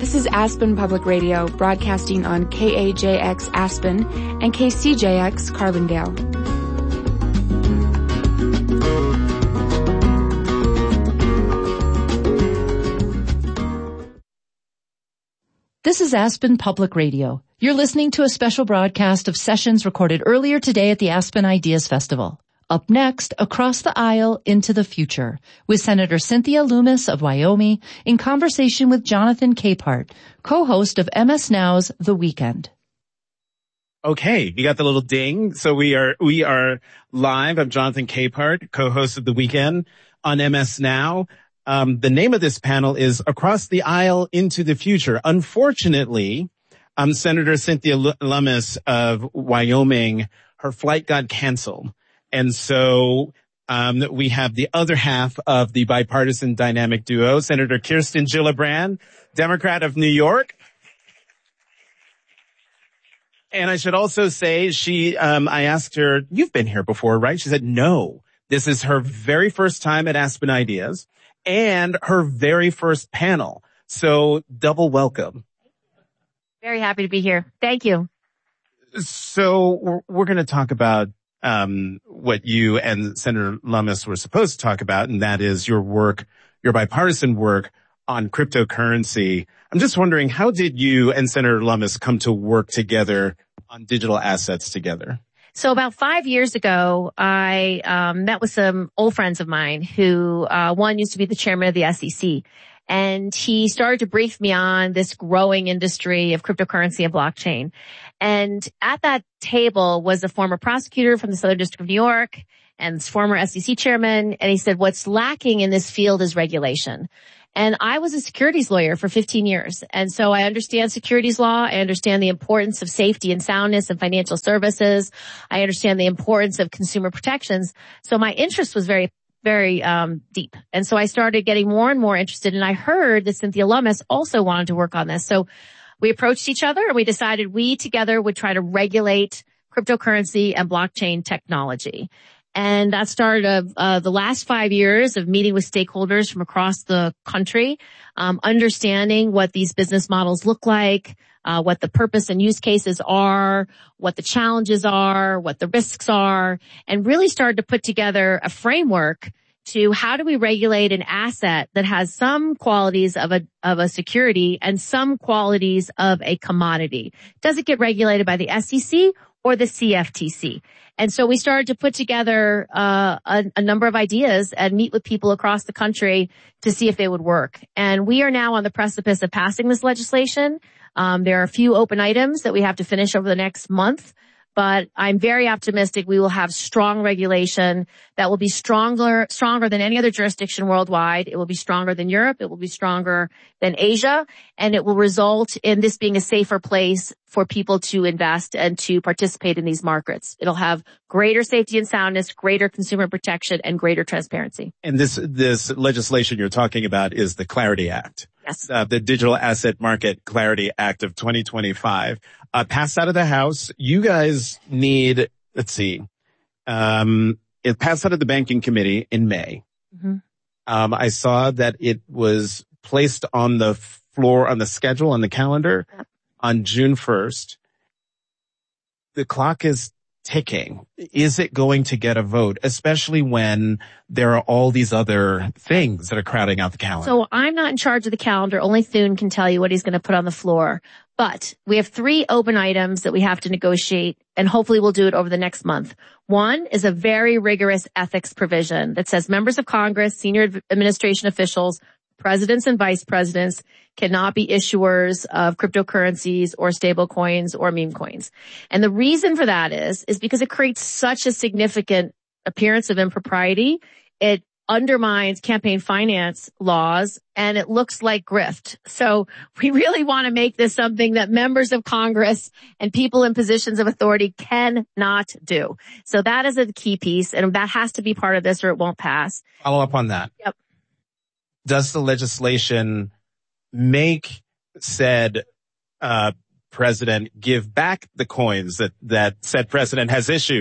This is Aspen Public Radio, broadcasting on KAJX Aspen and KCJX Carbondale. This is Aspen Public Radio. You're listening to a special broadcast of sessions recorded earlier today at the Aspen Ideas Festival. Up next, Across the Aisle into the Future, with Senator Cynthia Lummis of Wyoming in conversation with Jonathan Capehart, co-host of MS Now's The Weekend. Okay, you got the little ding. So we are live. I'm Jonathan Capehart, co-host of The Weekend on MS Now. The name of this panel is Across the Aisle into the Future. Unfortunately, Senator Cynthia Lummis of Wyoming, her flight got canceled. And so, we have the other half of the bipartisan dynamic duo, Senator Kirsten Gillibrand, Democrat of New York. And I should also say I asked her, you've been here before, right? She said, no, this is her very first time at Aspen Ideas and her very first panel. So double welcome. Very happy to be here. Thank you. So we're going to talk about what you and Senator Lummis were supposed to talk about, and that is your work, your bipartisan work on cryptocurrency. I'm just wondering, how did you and Senator Lummis come to work together on digital assets together? So about 5 years ago, I met with some old friends of mine who, one used to be the chairman of the SEC. And he started to brief me on this growing industry of cryptocurrency and blockchain. And at that table was a former prosecutor from the Southern District of New York and this former SEC chairman. And he said, what's lacking in this field is regulation. And I was a securities lawyer for 15 years. And so I understand securities law. I understand the importance of safety and soundness in financial services. I understand the importance of consumer protections. So my interest was very deep. And so I started getting more and more interested, and I heard that Cynthia Lummis also wanted to work on this. So we approached each other and we decided we together would try to regulate cryptocurrency and blockchain technology. And that started the last 5 years of meeting with stakeholders from across the country, understanding what these business models look like, what the purpose and use cases are, what the challenges are, what the risks are, and really started to put together a framework to how do we regulate an asset that has some qualities of a security and some qualities of a commodity. Does it get regulated by the SEC or the CFTC? And so we started to put together a number of ideas and meet with people across the country to see if they would work. And we are now on the precipice of passing this legislation. There are a few open items that we have to finish over the next month, but I'm very optimistic we will have strong regulation that will be stronger than any other jurisdiction worldwide. It will be stronger than Europe. It will be stronger than Asia, and it will result in this being a safer place for people to invest and to participate in these markets. It'll have greater safety and soundness, greater consumer protection, and greater transparency. And this legislation you're talking about is the Clarity Act. Yes. The Digital Asset Market Clarity Act of 2025, passed out of the House. You guys need, it passed out of the Banking Committee in May. Mm-hmm. I saw that it was placed on the floor, on the schedule, on the calendar on June 1st. The clock is ticking. Is it going to get a vote, especially when there are all these other things that are crowding out the calendar? So I'm not in charge of the calendar. Only Thune can tell you what he's going to put on the floor. But we have 3 open items that we have to negotiate, and hopefully we'll do it over the next month. One is a very rigorous ethics provision that says members of Congress, senior administration officials, presidents and vice presidents cannot be issuers of cryptocurrencies or stable coins or meme coins. And the reason for that is because it creates such a significant appearance of impropriety. It undermines campaign finance laws, and it looks like grift. So we really want to make this something that members of Congress and people in positions of authority cannot do. So that is a key piece, and that has to be part of this or it won't pass. Follow up on that. Yep. Does the legislation make said president give back the coins that said president has issued?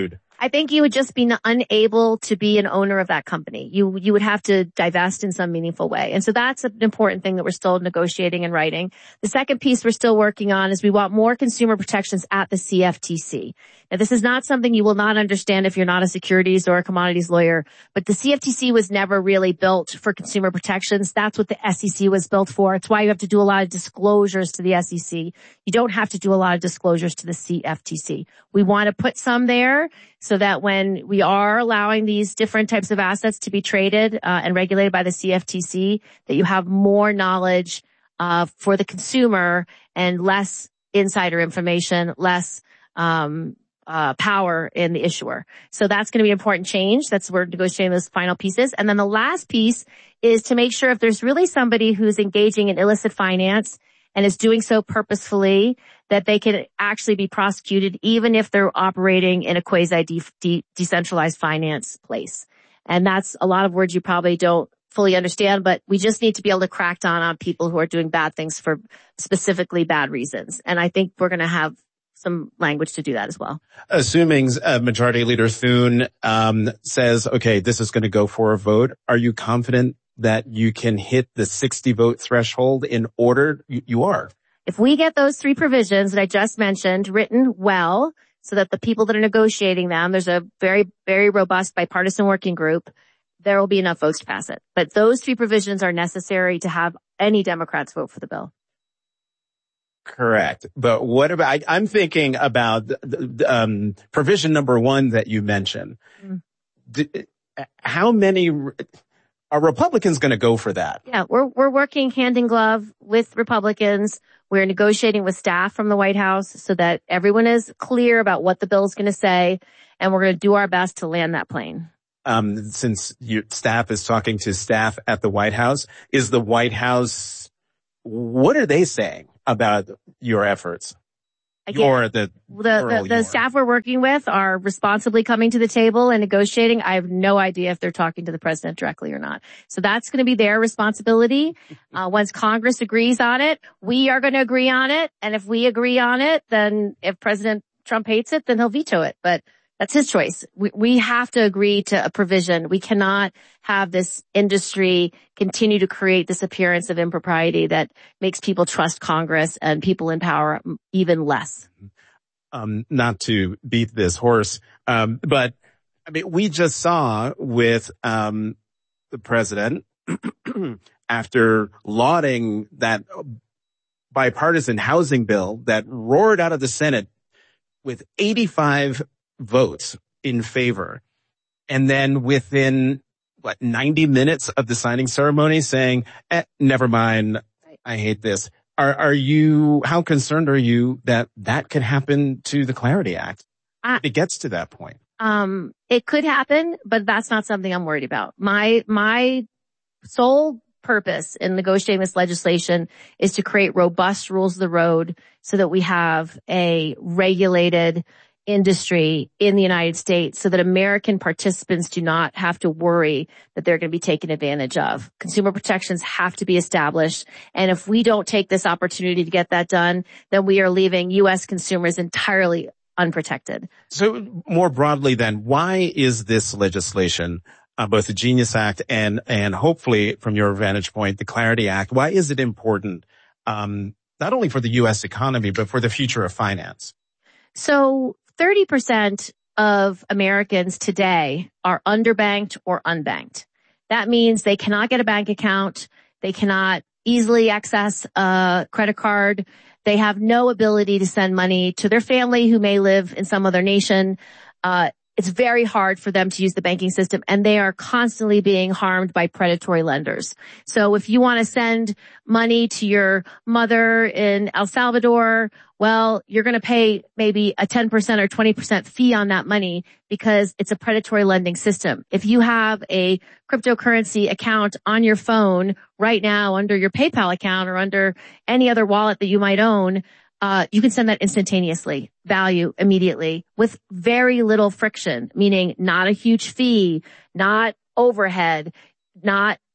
I think you would just be unable to be an owner of that company. You would have to divest in some meaningful way. And so that's an important thing that we're still negotiating and writing. The second piece we're still working on is we want more consumer protections at the CFTC. Now, this is not something you will not understand if you're not a securities or a commodities lawyer, but the CFTC was never really built for consumer protections. That's what the SEC was built for. It's why you have to do a lot of disclosures to the SEC. You don't have to do a lot of disclosures to the CFTC. We want to put some there so that when we are allowing these different types of assets to be traded and regulated by the CFTC, that you have more knowledge for the consumer and less insider information, less power in the issuer. So that's going to be an important change. We're negotiating those final pieces. And then the last piece is to make sure if there's really somebody who's engaging in illicit finance and is doing so purposefully, that they can actually be prosecuted even if they're operating in a quasi-decentralized finance place. And that's a lot of words you probably don't fully understand, but we just need to be able to crack down on people who are doing bad things for specifically bad reasons. And I think we're going to have some language to do that as well. Assuming Majority Leader Thune says, okay, this is going to go for a vote, are you confident that you can hit the 60 vote threshold in order? You are. If we get those three provisions that I just mentioned written well, so that the people that are negotiating them, there's a very, very robust bipartisan working group, there will be enough votes to pass it. But those three provisions are necessary to have any Democrats vote for the bill. Correct. But what about, I'm thinking about provision number 1 that you mentioned. How many are Republicans going to go for that? Yeah, we're working hand in glove with Republicans. We're negotiating with staff from the White House so that everyone is clear about what the bill is going to say, and we're going to do our best to land that plane. Since your staff is talking to staff at the White House, is the White House, what are they saying about your efforts? Again, the staff we're working with are responsibly coming to the table and negotiating. I have no idea if they're talking to the president directly or not. So that's going to be their responsibility. Once Congress agrees on it, we are going to agree on it. And if we agree on it, then if President Trump hates it, then he'll veto it. But that's his choice. We have to agree to a provision. We cannot have this industry continue to create this appearance of impropriety that makes people trust Congress and people in power even less. Not to beat this horse, but I mean, we just saw with the president after lauding that bipartisan housing bill that roared out of the Senate with 85 votes in favor. And then within 90 minutes of the signing ceremony saying, never mind, I hate this. How concerned are you that could happen to the Clarity Act if it gets to that point? It could happen, but that's not something I'm worried about. My sole purpose in negotiating this legislation is to create robust rules of the road so that we have a regulated industry in the United States so that American participants do not have to worry that they're going to be taken advantage of. Consumer protections have to be established. And if we don't take this opportunity to get that done, then we are leaving U.S. consumers entirely unprotected. So more broadly then, why is this legislation, both the Genius Act and hopefully from your vantage point, the Clarity Act, why is it important, not only for the U.S. economy, but for the future of finance? So 30% of Americans today are underbanked or unbanked. That means they cannot get a bank account. They cannot easily access a credit card. They have no ability to send money to their family who may live in some other nation. It's very hard for them to use the banking system, and they are constantly being harmed by predatory lenders. So if you want to send money to your mother in El Salvador, well, you're going to pay maybe a 10% or 20% fee on that money because it's a predatory lending system. If you have a cryptocurrency account on your phone right now under your PayPal account or under any other wallet that you might own, you can send that instantaneously, value immediately with very little friction, meaning not a huge fee, not overhead, not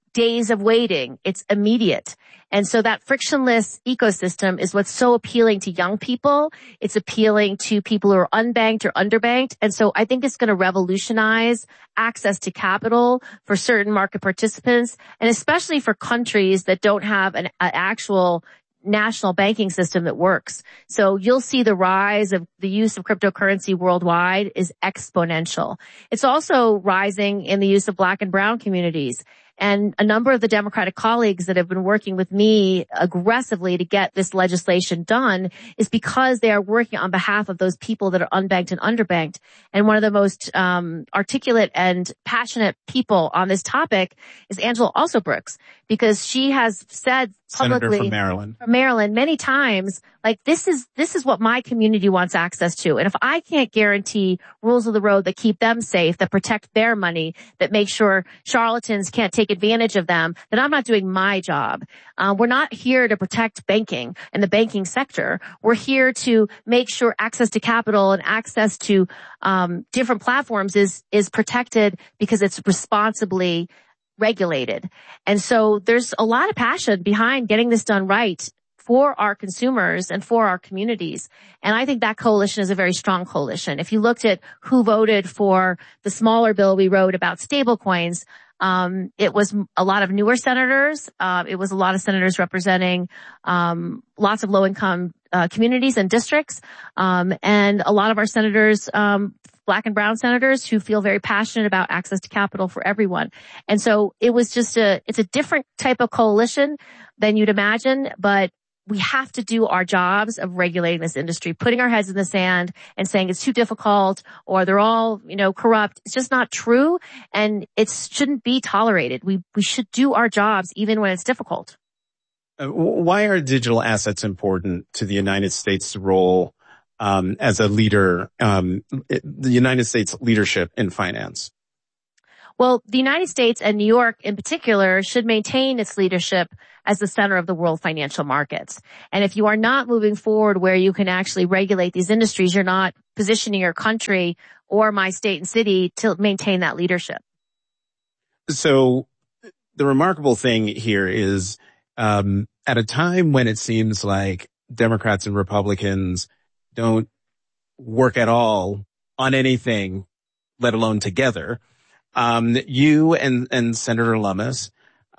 days of waiting. It's immediate. And so that frictionless ecosystem is what's so appealing to young people. It's appealing to people who are unbanked or underbanked. And so I think it's going to revolutionize access to capital for certain market participants, and especially for countries that don't have an actual national banking system that works. So you'll see the rise of the use of cryptocurrency worldwide is exponential. It's also rising in the use of Black and brown communities. And a number of the Democratic colleagues that have been working with me aggressively to get this legislation done is because they are working on behalf of those people that are unbanked and underbanked. And one of the most articulate and passionate people on this topic is Angela Alsobrooks, because she has said publicly, Senator from Maryland many times, like, this is what my community wants access to. And if I can't guarantee rules of the road that keep them safe, that protect their money, that make sure charlatans can't take advantage of them, then I'm not doing my job. We're not here to protect banking and the banking sector. We're here to make sure access to capital and access to different platforms is protected because it's responsibly regulated. And so there's a lot of passion behind getting this done right for our consumers and for our communities. And I think that coalition is a very strong coalition. If you looked at who voted for the smaller bill we wrote about stablecoins, it was a lot of newer senators. It was a lot of senators representing lots of low-income communities and districts, and a lot of our senators, Black and brown senators, who feel very passionate about access to capital for everyone. And so it was just it's a different type of coalition than you'd imagine, but we have to do our jobs of regulating this industry, putting our heads in the sand and saying it's too difficult or they're all, corrupt. It's just not true, and it shouldn't be tolerated. We should do our jobs even when it's difficult. Why are digital assets important to the United States' role as a leader, the United States leadership in finance? Well, the United States and New York in particular should maintain its leadership as the center of the world financial markets. And if you are not moving forward where you can actually regulate these industries, you're not positioning your country or my state and city to maintain that leadership. So the remarkable thing here is, at a time when it seems like Democrats and Republicans don't work at all on anything, let alone together, you and Senator Lummis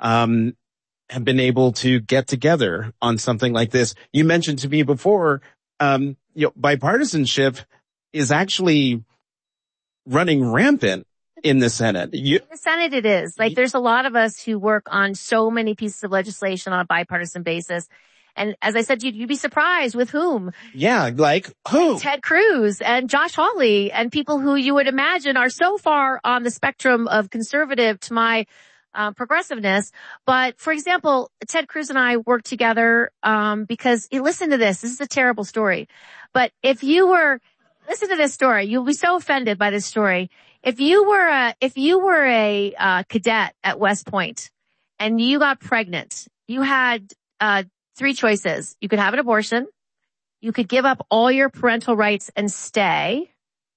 have been able to get together on something like this. You mentioned to me before, bipartisanship is actually running rampant in the Senate. In the Senate it is. There's a lot of us who work on so many pieces of legislation on a bipartisan basis. And as I said, you'd be surprised with whom. Yeah, like who? Ted Cruz and Josh Hawley and people who you would imagine are so far on the spectrum of conservative to my progressiveness. But for example, Ted Cruz and I worked together because listen to this. This is a terrible story. But listen to this story. You'll be so offended by this story. If you were a cadet at West Point and you got pregnant, you had three choices. You could have an abortion. You could give up all your parental rights and stay.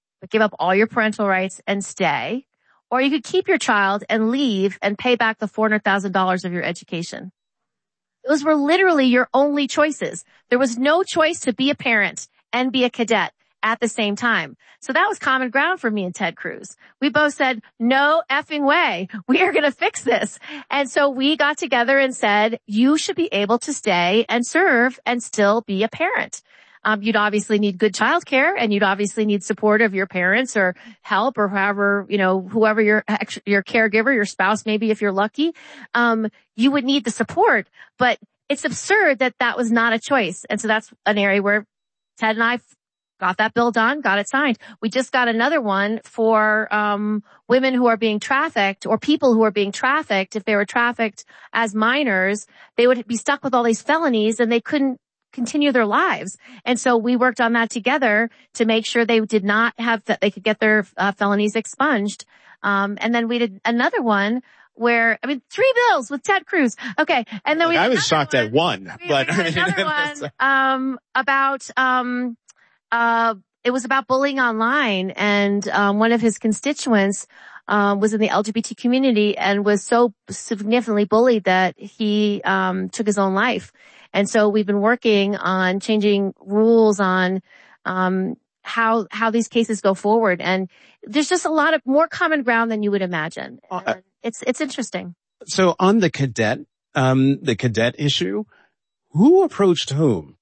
Or you could keep your child and leave and pay back the $400,000 of your education. Those were literally your only choices. There was no choice to be a parent and be a cadet at the same time. So that was common ground for me and Ted Cruz. We both said, no effing way. We are going to fix this. And so we got together and said, you should be able to stay and serve and still be a parent. You'd obviously need good childcare, and you'd obviously need support of your parents or help or whoever your caregiver, your spouse, maybe if you're lucky. You would need the support, but it's absurd that was not a choice. And so that's an area where Ted and I got that bill done, got it signed. We just got another one for women who are being trafficked or people who are being trafficked. If they were trafficked as minors, they would be stuck with all these felonies and they couldn't continue their lives. And so we worked on that together to make sure they did not have that they could get their felonies expunged. And then we did another one where, three bills with Ted Cruz. Okay. And then I was shocked at one, but another one about it was about bullying online, and one of his constituents was in the LGBT community and was so significantly bullied that he took his own life. And so we've been working on changing rules on how these cases go forward. And there's just a lot of more common ground than you would imagine. And it's interesting. So on the cadet issue, who approached whom?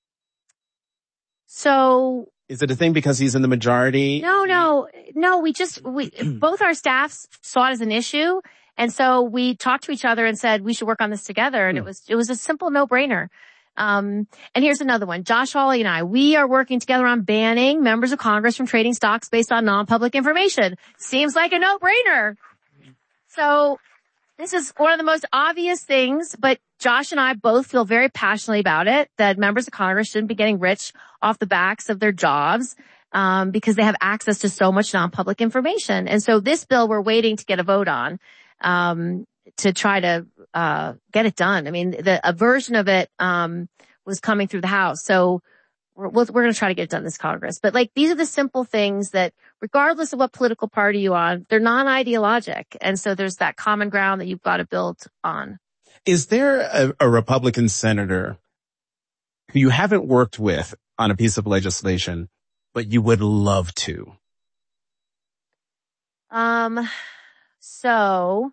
So is it a thing because he's in the majority? No. We both our staffs saw it as an issue. And so we talked to each other and said, we should work on this together. And it was a simple no-brainer. And here's another one. Josh Hawley and I, we are working together on banning members of Congress from trading stocks based on non-public information. Seems like a no-brainer. So this is one of the most obvious things, but Josh and I both feel very passionately about it, that members of Congress shouldn't be getting rich off the backs of their jobs, because they have access to so much non-public information. And so this bill we're waiting to get a vote on, to try to, get it done. I mean, a version of it, was coming through the House. So we're going to try to get it done this Congress. But like, these are the simple things that regardless of what political party you're on, they're non-ideologic. And so there's that common ground that you've got to build on. Is there a Republican senator who you haven't worked with on a piece of legislation, but you would love to? So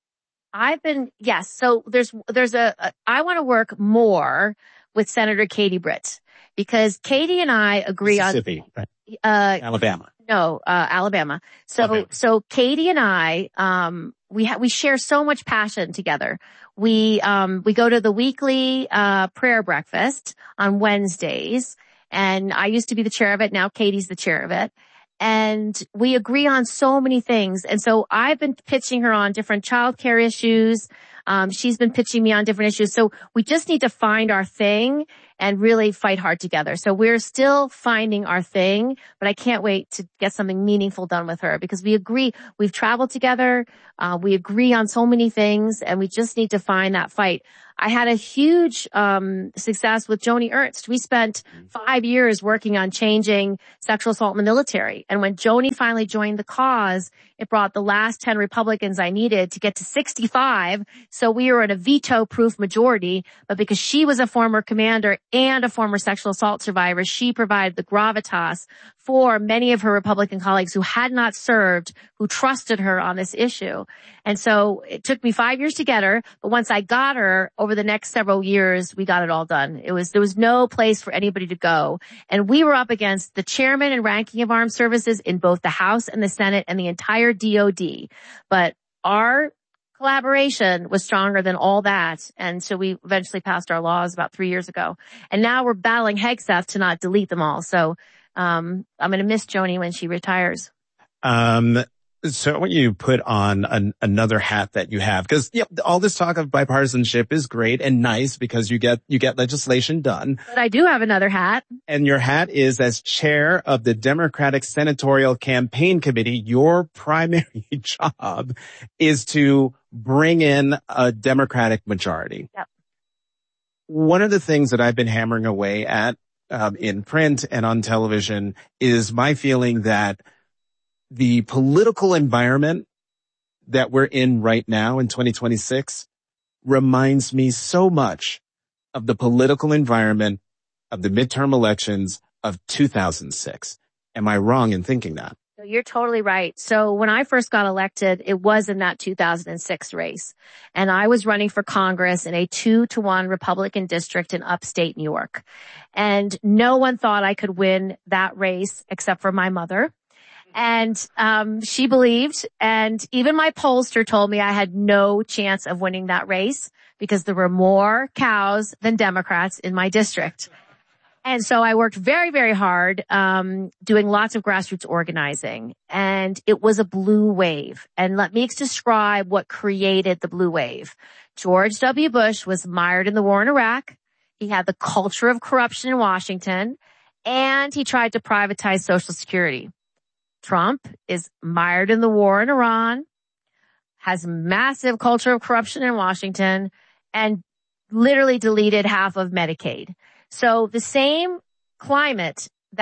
there's I want to work more with Senator Katie Britt, because Katie and I agree Mississippi, right? Alabama. No, Alabama. So Katie and I, we share so much passion together. We go to the weekly, prayer breakfast on Wednesdays, and I used to be the chair of it. Now Katie's the chair of it. And we agree on so many things. And so I've been pitching her on different childcare issues. She's been pitching me on different issues. So we just need to find our thing and really fight hard together. So we're still finding our thing, but I can't wait to get something meaningful done with her, because we agree. We've traveled together. We agree on so many things, and we just need to find that fight. I had a huge success with Joni Ernst. We spent 5 years working on changing sexual assault in the military. And when Joni finally joined the cause, it brought the last 10 Republicans I needed to get to 65. So we were in a veto-proof majority. But because she was a former commander and a former sexual assault survivor, she provided the gravitas for many of her Republican colleagues who had not served, who trusted her on this issue. And so it took me 5 years to get her, but once I got her, over the next several years, we got it all done. There was no place for anybody to go. And we were up against the chairman and ranking of armed services in both the House and the Senate and the entire DOD. But our collaboration was stronger than all that. And so we eventually passed our laws about 3 years ago. And now we're battling Hegseth to not delete them all. So I'm going to miss Joni when she retires. So when you put on another hat that you have, because all this talk of bipartisanship is great and nice because you get legislation done. But I do have another hat. And your hat is as chair of the Democratic Senatorial Campaign Committee. Your primary job is to bring in a Democratic majority. Yep. One of the things that I've been hammering away at in print and on television is my feeling that the political environment that we're in right now in 2026 reminds me so much of the political environment of the midterm elections of 2006. Am I wrong in thinking that? No, you're totally right. So when I first got elected, it was in that 2006 race. And I was running for Congress in a 2-to-1 Republican district in upstate New York. And no one thought I could win that race except for my mother. And she believed, and even my pollster told me I had no chance of winning that race because there were more cows than Democrats in my district. And so I worked very, very hard, doing lots of grassroots organizing, and it was a blue wave. And let me describe what created the blue wave. George W. Bush was mired in the war in Iraq. He had the culture of corruption in Washington, and he tried to privatize Social Security. Trump is mired in the war in Iran, has massive culture of corruption in Washington, and literally deleted half of Medicaid. So the same climate that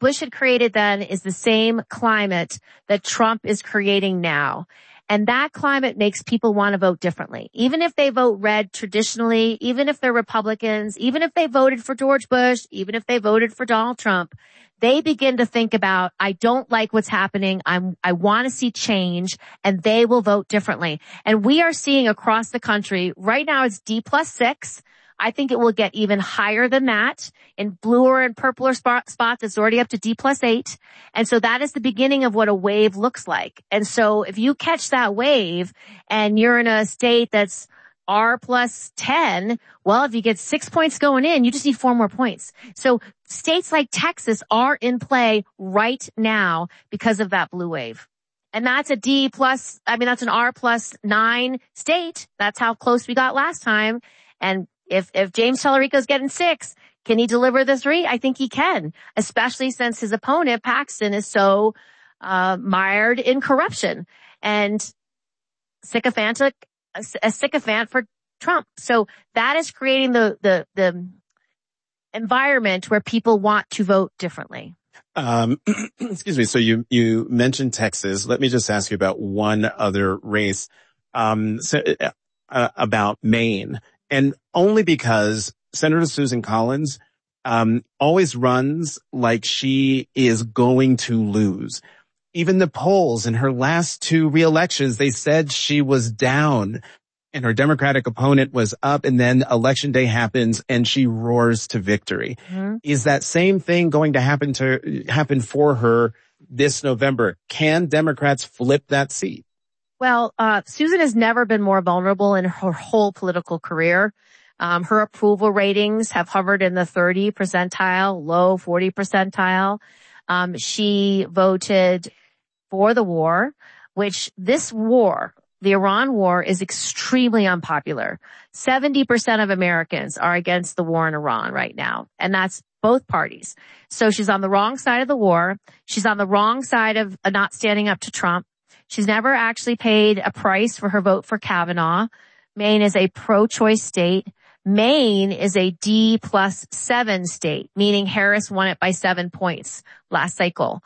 Bush had created then is the same climate that Trump is creating now. And that climate makes people want to vote differently. Even if they vote red traditionally, even if they're Republicans, even if they voted for George Bush, even if they voted for Donald Trump, they begin to think about, I don't like what's happening. I want to see change, and they will vote differently. And we are seeing across the country right now it's D+6. I think it will get even higher than that. In bluer and purpler spots, it's already up to D+8. And so that is the beginning of what a wave looks like. And so if you catch that wave and you're in a state that's R+10, well, if you get 6 points going in, you just need 4 more points. So states like Texas are in play right now because of that blue wave. And that's a that's an R+9 state. That's how close we got last time. And if James Tallarico's getting 6, can he deliver the 3? I think he can, especially since his opponent, Paxton, is so mired in corruption and a sycophant for Trump. So that is creating the environment where people want to vote differently. Excuse me. So you mentioned Texas. Let me just ask you about one other race, about Maine. And only because Senator Susan Collins, always runs like she is going to lose. Even the polls in her last 2 re-elections, they said she was down and her Democratic opponent was up, and then election day happens and she roars to victory. Mm-hmm. Is that same thing going to happen for her this November? Can Democrats flip that seat? Well, Susan has never been more vulnerable in her whole political career. Her approval ratings have hovered in the 30 percentile, low 40 percentile. She voted for the war, which this war, the Iran war, is extremely unpopular. 70% of Americans are against the war in Iran right now, and that's both parties. So she's on the wrong side of the war. She's on the wrong side of not standing up to Trump. She's never actually paid a price for her vote for Kavanaugh. Maine is a pro-choice state. Maine is a D+7 state, meaning Harris won it by 7 points last cycle.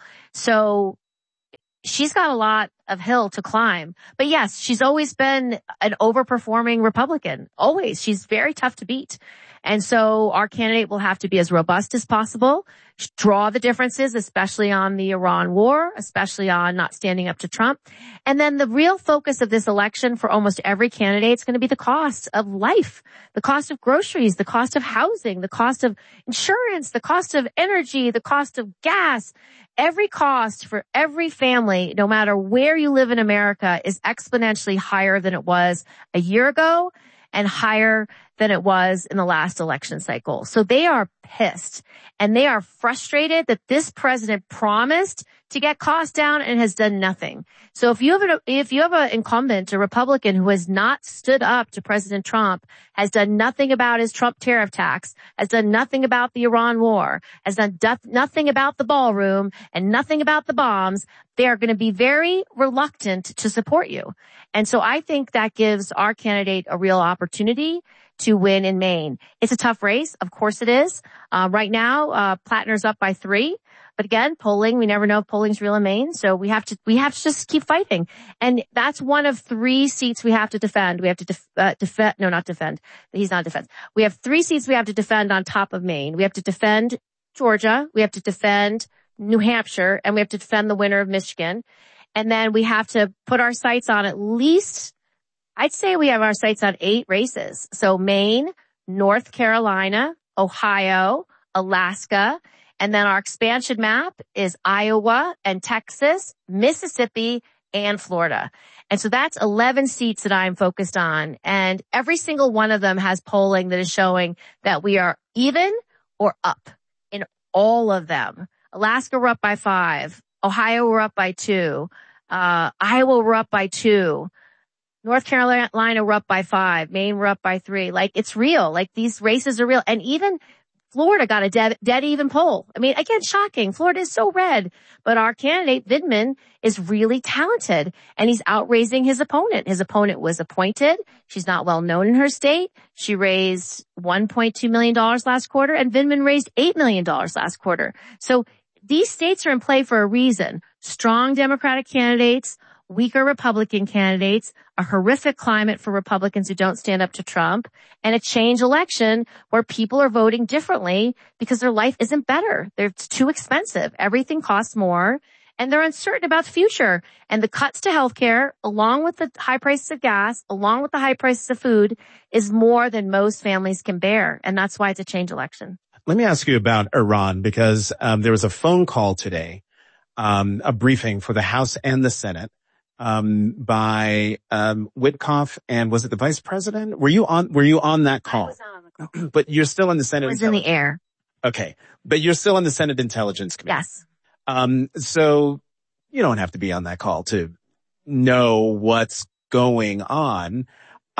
So she's got a lot of hill to climb. But yes, she's always been an overperforming Republican. Always. She's very tough to beat. And so our candidate will have to be as robust as possible, draw the differences, especially on the Iran war, especially on not standing up to Trump. And then the real focus of this election for almost every candidate is going to be the cost of life, the cost of groceries, the cost of housing, the cost of insurance, the cost of energy, the cost of gas. Every cost for every family, no matter where you live in America, is exponentially higher than it was a year ago and higher than it was in the last election cycle. So they are pissed and they are frustrated that this president promised to get costs down and has done nothing. So if you have an incumbent, a Republican who has not stood up to President Trump, has done nothing about his Trump tariff tax, has done nothing about the Iran war, has done nothing about the ballroom and nothing about the bombs, they are going to be very reluctant to support you. And so I think that gives our candidate a real opportunity to win in Maine. It's a tough race. Of course it is. Right now, Plattner's up by 3. But again, polling, we never know if polling's real in Maine. So we have to just keep fighting. And that's one of 3 seats we have to defend. We have to defend. He's not defense. We have 3 seats we have to defend on top of Maine. We have to defend Georgia. We have to defend New Hampshire, and we have to defend the winner of Michigan. And then we have to put our sights on at least, I'd say we have our sights on 8 races. So Maine, North Carolina, Ohio, Alaska, and then our expansion map is Iowa and Texas, Mississippi, and Florida. And so that's 11 seats that I'm focused on. And every single one of them has polling that is showing that we are even or up in all of them. Alaska, we're up by 5. Ohio, we're up by 2. Iowa, we're up by 2. North Carolina, we're up by 5. Maine, we're up by 3. Like, it's real. Like, these races are real. And even Florida got a dead even poll. I mean, again, shocking. Florida is so red. But our candidate, Vindman, is really talented. And he's outraising his opponent. His opponent was appointed. She's not well known in her state. She raised $1.2 million last quarter. And Vindman raised $8 million last quarter. So these states are in play for a reason. Strong Democratic candidates, weaker Republican candidates, a horrific climate for Republicans who don't stand up to Trump, and a change election where people are voting differently because their life isn't better. It's too expensive. Everything costs more, and they're uncertain about the future. And the cuts to healthcare, along with the high prices of gas, along with the high prices of food, is more than most families can bear. And that's why it's a change election. Let me ask you about Iran, because there was a phone call today, a briefing for the House and the Senate, by Witkoff, and was it the Vice President? Were you on that call? I was on the call. But you're still in the Senate. It was in the air. Okay. But you're still in the Senate Intelligence Committee. Yes. So you don't have to be on that call to know what's going on.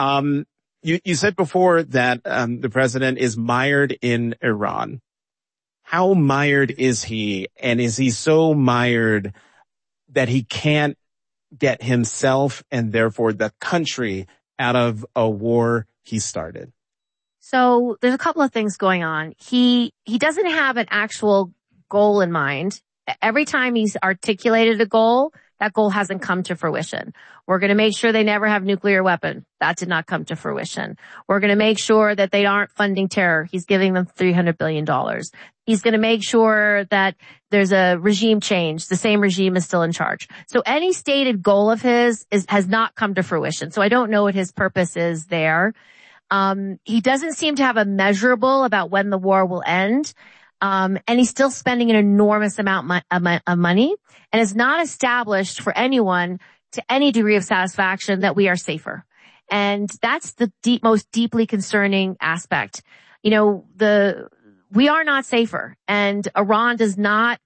You said before that the president is mired in Iran. How mired is he? And is he so mired that he can't get himself and therefore the country out of a war he started? So there's a couple of things going on. He doesn't have an actual goal in mind. Every time he's articulated a goal, that goal hasn't come to fruition. We're going to make sure they never have nuclear weapon. That did not come to fruition. We're going to make sure that they aren't funding terror. He's giving them $300 billion. He's going to make sure that there's a regime change. The same regime is still in charge. So any stated goal of his has not come to fruition. So I don't know what his purpose is there. He doesn't seem to have a measurable about when the war will end. And he's still spending an enormous amount of money, and is not established for anyone to any degree of satisfaction that we are safer. And that's the most deeply concerning aspect. You know, we are not safer, and Iran does not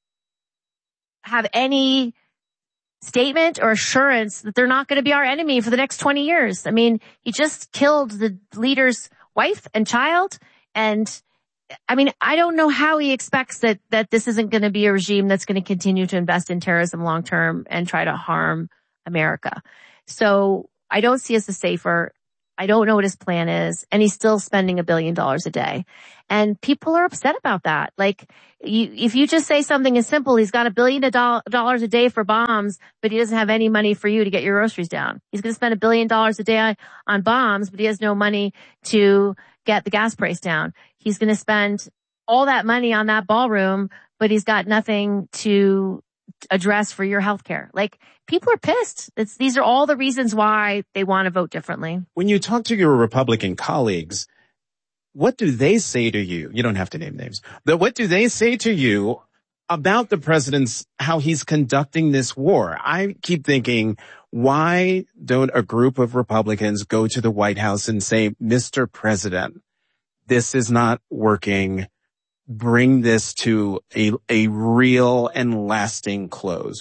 have any statement or assurance that they're not going to be our enemy for the next 20 years. I mean, he just killed the leader's wife and child, and I mean, I don't know how he expects that this isn't going to be a regime that's going to continue to invest in terrorism long term and try to harm America. So I don't see us as safer. I don't know what his plan is, and he's still spending $1 billion a day. And people are upset about that. Like, if you just say something as simple, he's got $1 billion a day for bombs, but he doesn't have any money for you to get your groceries down. He's going to spend $1 billion a day on bombs, but he has no money to get the gas price down. He's going to spend all that money on that ballroom, but he's got nothing to address for your health care. Like, people are pissed. These are all the reasons why they want to vote differently. When you talk to your Republican colleagues, what do they say to you? You don't have to name names. But what do they say to you about the president's, how he's conducting this war? I keep thinking, why don't a group of Republicans go to the White House and say, Mr. President, this is not working. Bring this to a real and lasting close?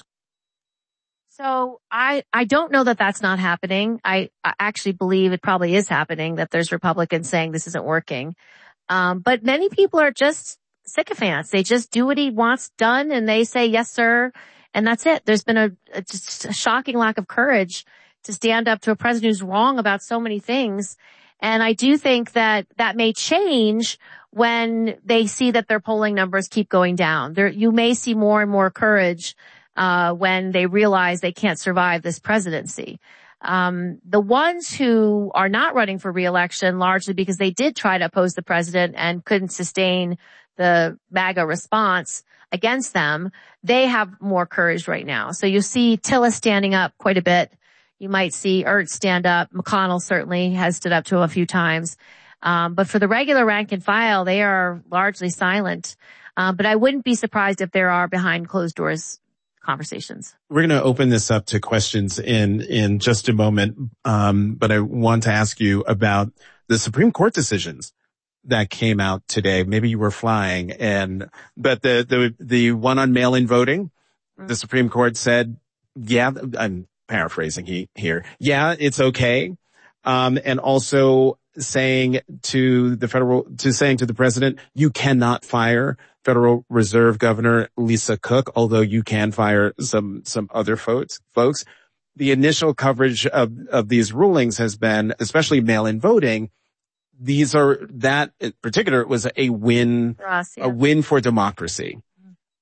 So I don't know that that's not happening. I actually believe it probably is happening, that there's Republicans saying this isn't working. But many people are just sycophants. They just do what he wants done, and they say, yes, sir. And that's it. There's been just a shocking lack of courage to stand up to a president who's wrong about so many things. And I do think that may change when they see that their polling numbers keep going down. You may see more and more courage when they realize they can't survive this presidency. The ones who are not running for re-election, largely because they did try to oppose the president and couldn't sustain the MAGA response against them, they have more courage right now. So you see Tillis standing up quite a bit. You might see Ertz stand up. McConnell certainly has stood up to him a few times. But for the regular rank and file, they are largely silent. But I wouldn't be surprised if there are behind closed doors conversations. We're going to open this up to questions in just a moment. But I want to ask you about the Supreme Court decisions that came out today. Maybe you were flying, but the one on mail-in voting, the Supreme Court said, yeah, I'm paraphrasing here. Yeah, it's okay. And also saying to the president, you cannot fire Federal Reserve Governor Lisa Cook, although you can fire some other folks. The initial coverage of these rulings has been, especially mail-in voting, that in particular was a win, for us, yeah. A win for democracy.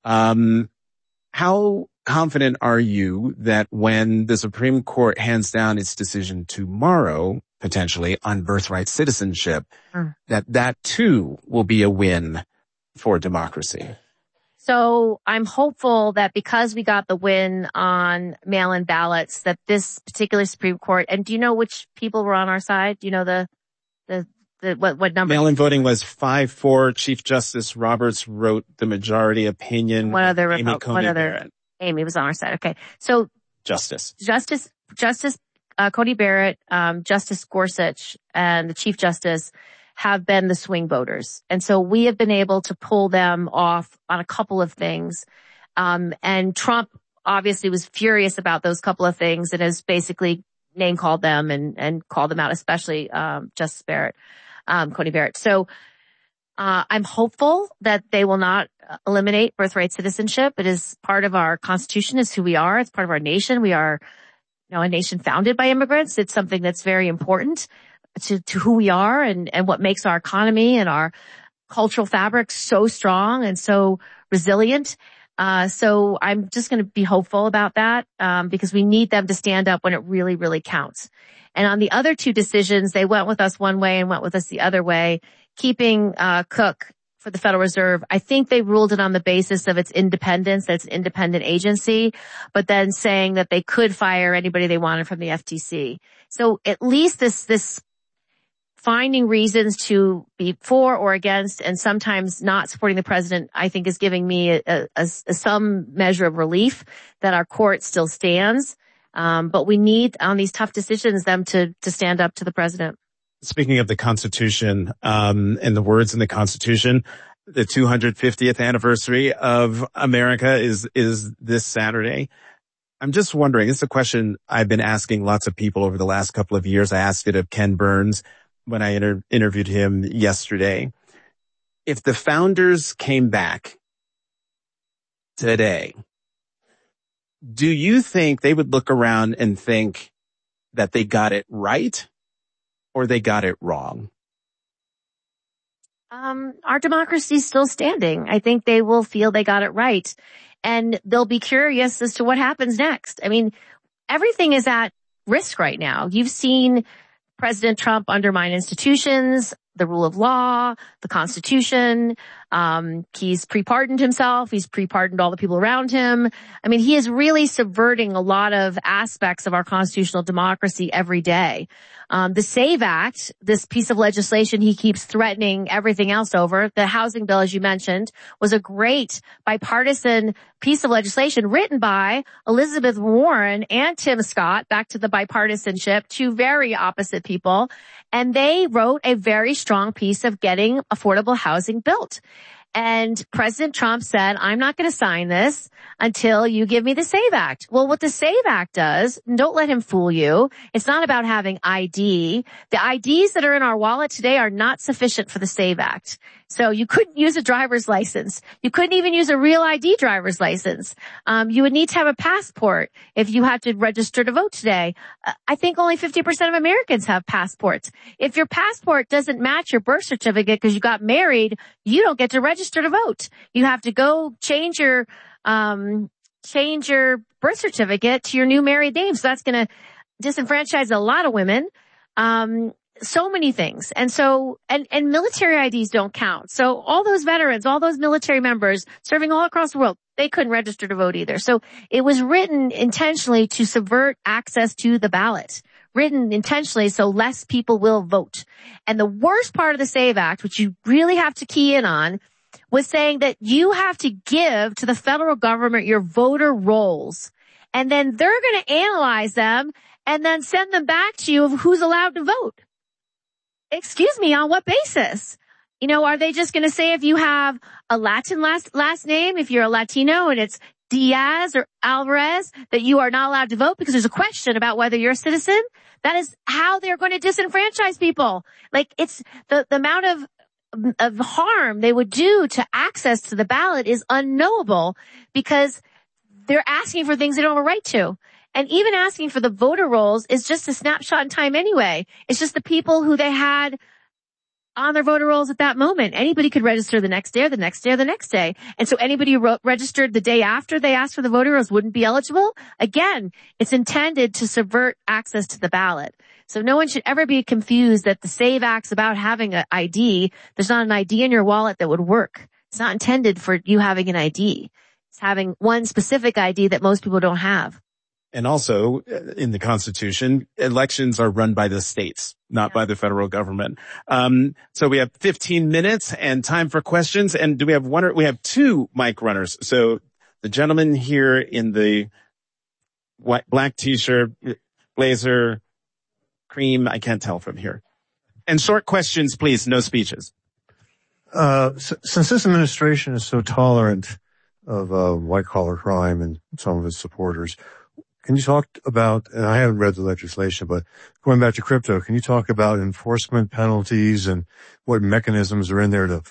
How confident are you that when the Supreme Court hands down its decision tomorrow, potentially on birthright citizenship, that too will be a win for democracy? So I'm hopeful that because we got the win on mail-in ballots, that this particular Supreme Court, and do you know which people were on our side? Do you know what number? Mail-in voting was 5-4. Chief Justice Roberts wrote the majority opinion. Amy was on our side. Okay. So Justice Coney Barrett, Justice Gorsuch, and the Chief Justice have been the swing voters. And so we have been able to pull them off on a couple of things. And Trump obviously was furious about those couple of things and has basically name called them and called them out, especially, Justice Barrett, Coney Barrett. So, I'm hopeful that they will not eliminate birthright citizenship. It is part of our Constitution. It's who we are. It's part of our nation. We are, a nation founded by immigrants. It's something that's very important to who we are and what makes our economy and our cultural fabric so strong and so resilient. So I'm just going to be hopeful about that, because we need them to stand up when it really, really counts. And on the other two decisions, they went with us one way and went with us the other way, keeping, Cook for the Federal Reserve. I think they ruled it on the basis of its independence, that's an independent agency, but then saying that they could fire anybody they wanted from the FTC. So at least this finding reasons to be for or against and sometimes not supporting the president, I think is giving me some measure of relief that our court still stands. But we need on these tough decisions them to stand up to the president. Speaking of the Constitution, and the words in the Constitution, the 250th anniversary of America is this Saturday. I'm just wondering, it's a question I've been asking lots of people over the last couple of years. I asked it of Ken Burns when I interviewed him yesterday. If the founders came back today, do you think they would look around and think that they got it right or they got it wrong? Our democracy is still standing. I think they will feel they got it right. And they'll be curious as to what happens next. I mean, everything is at risk right now. You've seen President Trump undermine institutions, the rule of law, the Constitution. He's pre-pardoned himself. He's pre-pardoned all the people around him. I mean, he is really subverting a lot of aspects of our constitutional democracy every day. The SAVE Act, this piece of legislation he keeps threatening everything else over, the housing bill, as you mentioned, was a great bipartisan piece of legislation written by Elizabeth Warren and Tim Scott, back to the bipartisanship, two very opposite people. And they wrote a very strong piece of getting affordable housing built. And President Trump said, I'm not going to sign this until you give me the SAVE Act. Well, what the SAVE Act does, don't let him fool you. It's not about having ID. The IDs that are in our wallet today are not sufficient for the SAVE Act. So you couldn't use a driver's license. You couldn't even use a real ID driver's license. You would need to have a passport if you had to register to vote today. I think only 50% of Americans have passports. If your passport doesn't match your birth certificate because you got married, you don't get to register to vote. You have to go change your birth certificate to your new married name. So that's going to disenfranchise a lot of women. So many things. And so, and military IDs don't count. So all those veterans, all those military members serving all across the world, they couldn't register to vote either. So it was written intentionally to subvert access to the ballot, written intentionally so less people will vote. And the worst part of the SAVE Act, which you really have to key in on, was saying that you have to give to the federal government your voter rolls. And then they're going to analyze them and then send them back to you of who's allowed to vote. Excuse me, on what basis? You know, are they just going to say if you have a Latin last name, if you're a Latino and it's Diaz or Alvarez, that you are not allowed to vote because there's a question about whether you're a citizen? That is how they're going to disenfranchise people. Like, it's the amount of harm they would do to access to the ballot is unknowable because they're asking for things they don't have a right to. And even asking for the voter rolls is just a snapshot in time anyway. It's just the people who they had on their voter rolls at that moment. Anybody could register the next day or the next day or the next day. And so anybody who registered the day after they asked for the voter rolls wouldn't be eligible. Again, it's intended to subvert access to the ballot. So no one should ever be confused that the SAVE Act's about having an ID. There's not an ID in your wallet that would work. It's not intended for you having an ID. It's having one specific ID that most people don't have. And also, in the Constitution, elections are run by the states, not by the federal government. So we have 15 minutes and time for questions. And do we have we have two mic runners. So the gentleman here in the black t-shirt, blazer, cream, I can't tell from here. And short questions, please, no speeches. Since this administration is so tolerant of white-collar crime and some of its supporters, can you talk about, and I haven't read the legislation, but going back to crypto, can you talk about enforcement penalties and what mechanisms are in there to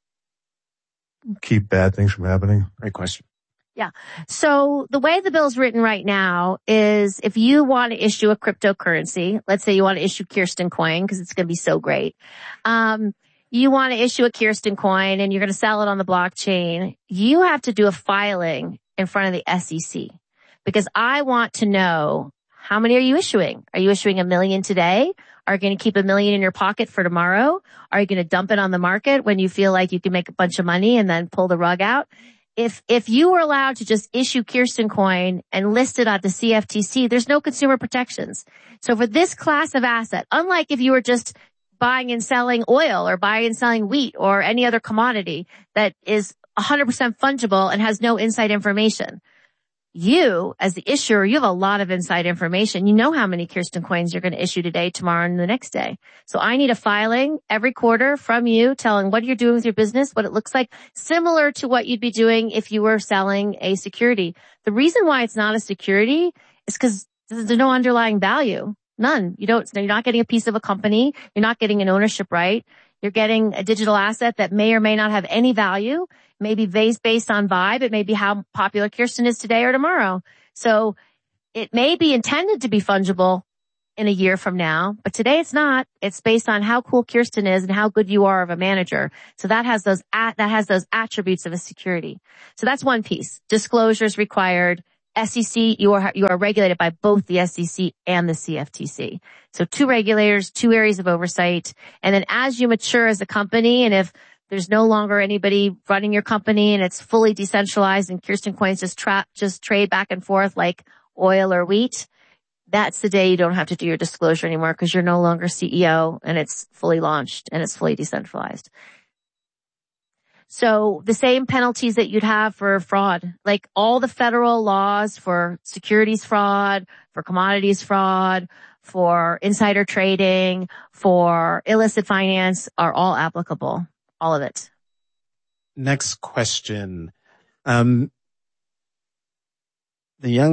keep bad things from happening? Great question. Yeah. So the way the bill's written right now is if you want to issue a cryptocurrency, let's say you want to issue Kirsten coin because it's going to be so great. You want to issue a Kirsten coin and you're going to sell it on the blockchain. You have to do a filing in front of the SEC because I want to know how many are you issuing? Are you issuing 1 million today? Are you going to keep 1 million in your pocket for tomorrow? Are you going to dump it on the market when you feel like you can make a bunch of money and then pull the rug out? If you were allowed to just issue Kirsten coin and list it at the CFTC, there's no consumer protections. So for this class of asset, unlike if you were just buying and selling oil or buying and selling wheat or any other commodity that is 100% fungible and has no inside information, you, as the issuer, you have a lot of inside information. You know how many Kirsten coins you're going to issue today, tomorrow, and the next day. So I need a filing every quarter from you telling what you're doing with your business, what it looks like, similar to what you'd be doing if you were selling a security. The reason why it's not a security is because there's no underlying value. None. You're not getting a piece of a company. You're not getting an ownership right. You're getting a digital asset that may or may not have any value. Maybe based on vibe. It may be how popular Kirsten is today or tomorrow. So it may be intended to be fungible in a year from now, but today it's not. It's based on how cool Kirsten is and how good you are of a manager. So that has those attributes of a security. So that's one piece. Disclosures required. SEC, you are regulated by both the SEC and the CFTC. So 2 regulators, 2 areas of oversight. And then as you mature as a company, and if there's no longer anybody running your company and it's fully decentralized and Kirsten coins just trade back and forth like oil or wheat, that's the day you don't have to do your disclosure anymore because you're no longer CEO and it's fully launched and it's fully decentralized. So the same penalties that you'd have for fraud, like all the federal laws for securities fraud, for commodities fraud, for insider trading, for illicit finance are all applicable. All of it. Next question. The young